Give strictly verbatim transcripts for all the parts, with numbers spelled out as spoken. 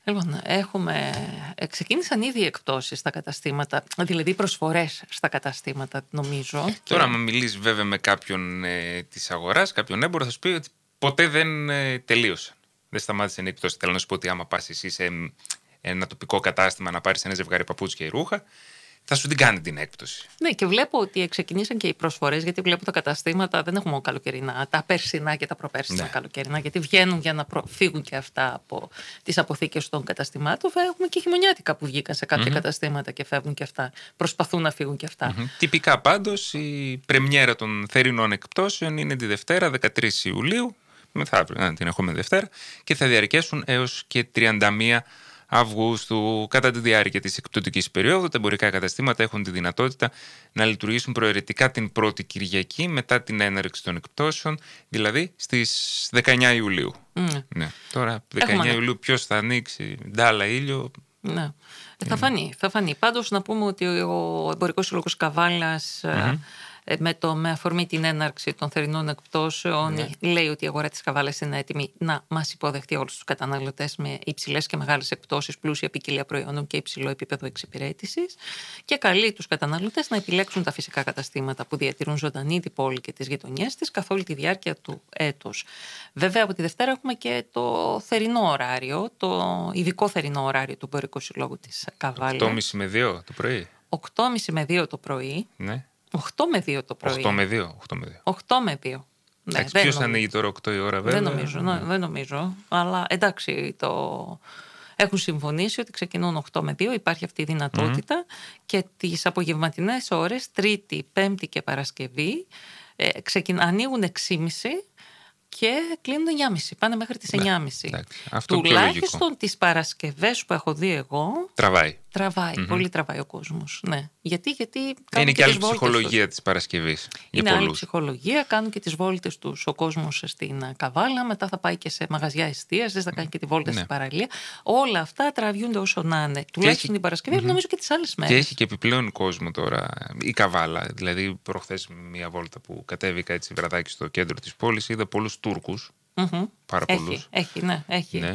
Λοιπόν, έχουμε, ξεκίνησαν ήδη εκπτώσεις στα καταστήματα, δηλαδή προσφορές στα καταστήματα, νομίζω. Τώρα, και... άμα μιλήσει βέβαια με κάποιον ε, της αγοράς, κάποιον έμπορο, θα σου πει ότι ποτέ δεν ε, τελείωσαν. Δεν σταμάτησε να είναι εκπτώσεις. Θέλω να σου πω ότι άμα πας εσύ σε ένα τοπικό κατάστημα να πάρεις ένα ζευγάρι παπούτσια ή ρούχα, θα σου την κάνει την έκπτωση. Ναι, και βλέπω ότι ξεκινήσαν και οι προσφορές, γιατί βλέπω τα καταστήματα δεν έχουμε καλοκαιρινά, τα περσινά και τα προπέρσινα ναι. καλοκαιρινά, γιατί βγαίνουν για να φύγουν και αυτά από τις αποθήκες των καταστημάτων. Έχουμε και χειμωνιάτικα που βγήκαν σε κάποια mm-hmm. καταστήματα και φεύγουν και αυτά. Προσπαθούν να φύγουν και αυτά. Mm-hmm. Τυπικά πάντως η πρεμιέρα των θερινών εκπτώσεων είναι τη Δευτέρα, δεκατρείς Ιουλίου, μεθαύριο, την έχουμε Δευτέρα, και θα διαρκέσουν έως και τριάντα μία Αυγούστου. Κατά τη διάρκεια της εκπτωτικής περίοδου, τα εμπορικά καταστήματα έχουν τη δυνατότητα να λειτουργήσουν προαιρετικά την πρώτη Κυριακή μετά την έναρξη των εκπτώσεων, δηλαδή στις δεκαεννιά Ιουλίου. Mm. Ναι. Τώρα, δεκαεννιά έχουμε... Ιουλίου, ποιος θα ανοίξει, ντάλα ήλιο. Ναι. Ε, θα φανεί, θα φανεί. Πάντως, να πούμε ότι ο Εμπορικός Σύλλογος Καβάλας. Mm-hmm. Με, το, με αφορμή την έναρξη των θερινών εκπτώσεων, ναι. λέει ότι η αγορά της Καβάλας είναι έτοιμη να μας υποδεχτεί όλους τους καταναλωτές με υψηλές και μεγάλες εκπτώσεις, πλούσια ποικιλία προϊόντων και υψηλό επίπεδο εξυπηρέτησης, και καλεί τους καταναλωτές να επιλέξουν τα φυσικά καταστήματα που διατηρούν ζωντανή την πόλη και τις γειτονιές της καθ' όλη τη διάρκεια του έτους. Βέβαια, από τη Δευτέρα έχουμε και το θερινό ωράριο, το ειδικό θερινό ωράριο του Εμπορικού Συλλόγου της Καβάλας. οκτώ και μισή με δύο το πρωί. οκτώ και μισή με δύο το πρωί. Ναι. οκτώ με δύο το πρωί. οκτώ με δύο. οκτώ με δύο. Ναι, ποιος θα ανοίγει τώρα οκτώ η ώρα, βέβαια. Δεν νομίζω, ναι. δεν νομίζω. Αλλά εντάξει, το... έχουν συμφωνήσει ότι ξεκινούν οκτώ με δύο. Υπάρχει αυτή η δυνατότητα. Mm. Και τις απογευματινές ώρες, Τρίτη, Πέμπτη και Παρασκευή, ε, ξεκιν... ανοίγουν έξι και μισή και κλείνουν εννιά και μισή. Πάνε μέχρι τις εννιά και μισή. Ναι, αυτό τουλάχιστον τις Παρασκευές που έχω δει εγώ. Τραβάει. Τραβάει, mm-hmm. πολύ τραβάει ο κόσμος. Ναι. Γιατί, γιατί είναι και άλλη ψυχολογία της Παρασκευής. Είναι άλλη ψυχολογία, κάνουν και τις βόλτες τους ο κόσμος στην Καβάλα, μετά θα πάει και σε μαγαζιά εστίασης, θα κάνει και τη βόλτα ναι. στην παραλία. Όλα αυτά τραβιούνται όσο να είναι. Τουλάχιστον έχει... την Παρασκευή, mm-hmm. νομίζω και τις άλλες μέρες. Και έχει και επιπλέον κόσμο τώρα η Καβάλα. Δηλαδή, προχθές μια βόλτα που κατέβηκα έτσι βραδάκι στο κέντρο της πόλης, είδα πολλούς Τούρκους. Mm-hmm. Πάρα έχει, πολλούς. Έχει, ναι, έχει. Ναι.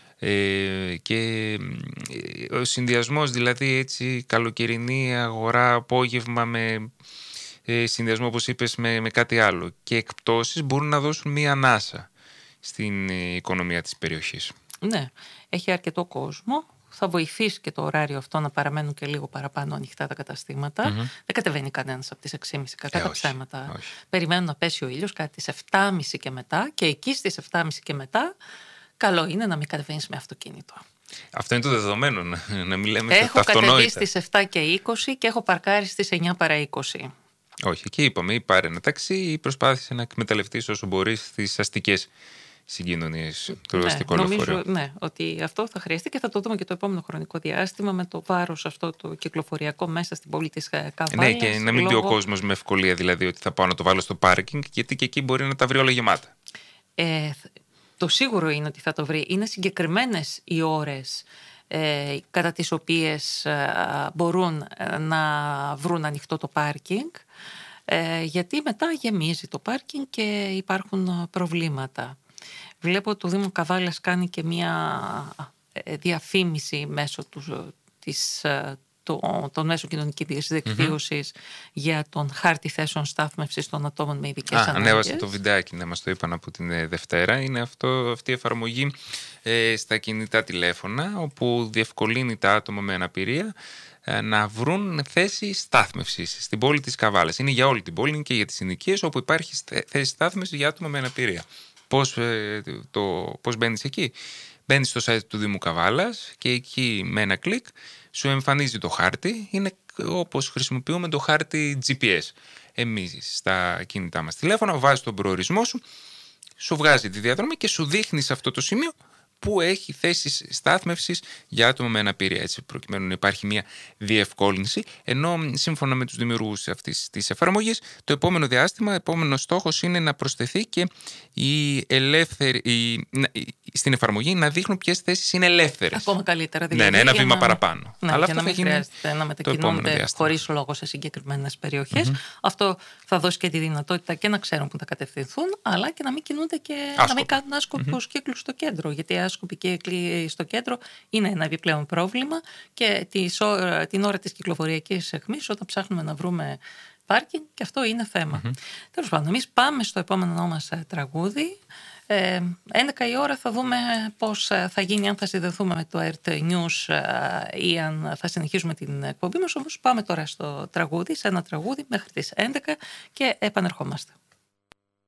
Ε, και ο συνδυασμός, δηλαδή έτσι καλοκαιρινή αγορά, απόγευμα με ε, συνδυασμό όπως είπες με, με κάτι άλλο και εκπτώσεις μπορούν να δώσουν μία ανάσα στην ε, οικονομία της περιοχής. Ναι, έχει αρκετό κόσμο. Θα βοηθήσει και το ωράριο αυτό να παραμένουν και λίγο παραπάνω ανοιχτά τα καταστήματα. Mm-hmm. Δεν κατεβαίνει κανένας από τις έξι και μισή, κατά ε, τα ψέματα. Περιμένουν να πέσει ο ήλιος κάτι τις επτά και μισή και μετά, και εκεί στις επτά και μισή και μετά καλό είναι να μην κατεβαίνεις με αυτοκίνητο. Αυτό είναι το δεδομένο, να, να μην λέμε έχω τα αυτονόητα. Έχω κατεβεί στις επτά και είκοσι και έχω παρκάρει στις εννιά παρά είκοσι. Όχι, εκεί είπαμε ή πάρε ένα ταξί ή προσπάθησε να εκμεταλλευτείς όσο μπορείς τις αστικές συγκοινωνίες του ναι, αστικού λεωφορείου. Ναι, ότι αυτό θα χρειαστεί και θα το δούμε και το επόμενο χρονικό διάστημα με το βάρος αυτό το κυκλοφοριακό μέσα στην πόλη της Καβάλας. Ναι, και να μην λόγω... πει ο κόσμος με ευκολία δηλαδή ότι θα πάω να το βάλω στο πάρκινγκ, γιατί και εκεί μπορεί να τα βρει όλα γεμάτα. Ε, Το σίγουρο είναι ότι θα το βρει. Είναι συγκεκριμένες οι ώρες ε, κατά τις οποίες ε, μπορούν να βρουν ανοιχτό το πάρκινγκ, ε, γιατί μετά γεμίζει το πάρκινγκ και υπάρχουν προβλήματα. Βλέπω ότι το Δήμο Καβάλας κάνει και μια ε, διαφήμιση μέσω του, της, των μέσων κοινωνικής δικτύωσης mm-hmm. για τον χάρτη θέσεων στάθμευσης των ατόμων με ειδικές ανάγκες. Ανέβασε το βιντεάκι, να μας το είπαν από την Δευτέρα. Είναι αυτό, αυτή η εφαρμογή ε, στα κινητά τηλέφωνα, όπου διευκολύνει τα άτομα με αναπηρία ε, να βρουν θέση στάθμευσης στην πόλη της Καβάλας. Είναι για όλη την πόλη, είναι και για τις συνοικίες, όπου υπάρχει θέση στάθμευσης για άτομα με αναπηρία. Πώς, ε, το, πώς μπαίνεις εκεί? Μπαίνεις στο site του Δήμου Καβάλας και εκεί με ένα κλικ σου εμφανίζει το χάρτη. Είναι όπως χρησιμοποιούμε το χάρτη τζι πι ες. Εμείς στα κινητά μας τηλέφωνα βάζεις τον προορισμό σου, σου βγάζει τη διαδρομή και σου δείχνει σε αυτό το σημείο που έχει θέσεις στάθμευσης για άτομα με αναπηρία, έτσι προκειμένου να υπάρχει μια διευκόλυνση, ενώ σύμφωνα με τους δημιουργούς αυτής της εφαρμογής, το επόμενο διάστημα, επόμενος στόχος είναι να προσθεθεί και η ελεύθερη, η, η, στην εφαρμογή να δείχνουν ποιες θέσεις είναι ελεύθερες. Ακόμα καλύτερα, δηλαδή. Ναι, ναι, ένα βήμα να... παραπάνω. Ναι, αλλά για αυτό να μην θα χρειάζεται να μετακινούνται χωρίς λόγο σε συγκεκριμένες περιοχές. Mm-hmm. Αυτό θα δώσει και τη δυνατότητα και να ξέρουν που θα κατευθυνθούν, αλλά και να μην κινούνται και άσκοπα. Να μην κάνουν άσκοπους mm-hmm. κύκλους στο κέντρο. Γιατί σκουπική εκλή στο κέντρο είναι ένα επιπλέον πρόβλημα και την ώρα της κυκλοφοριακής αιχμής, όταν ψάχνουμε να βρούμε πάρκινγκ, και αυτό είναι θέμα. Mm-hmm. Τέλος πάντων, εμείς πάμε στο επόμενό μας τραγούδι. Ε, έντεκα η ώρα θα δούμε πώς θα γίνει, αν θα συνδεθούμε με το αρ τι News ή αν θα συνεχίσουμε την εκπομπή μας. Όμως πάμε τώρα στο τραγούδι, σε ένα τραγούδι μέχρι τις έντεκα και επανερχόμαστε.